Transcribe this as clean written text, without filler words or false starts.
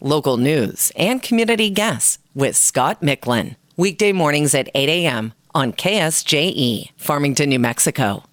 local news, and community guests with Scott Micklin. Weekday mornings at 8 a.m. on KSJE, Farmington, New Mexico.